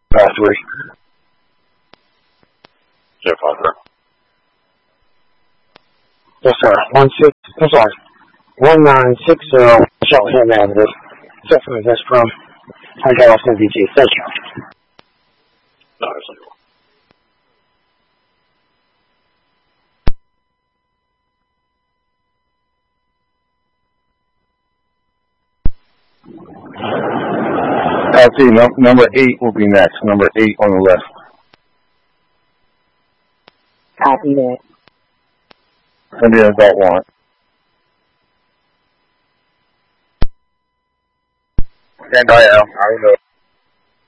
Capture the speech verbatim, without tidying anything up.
Uh, three. Jeff Hunter. Yes, sir. One six. I'm sorry. One nine six zero. Charlotte Hill Avenue. Definitely that's from. I got off M V G. Thank you. No, it's like I'll see. No, number eight will be next. Number eight on the list. Copy that. Maybe I don't want. And I am. I know.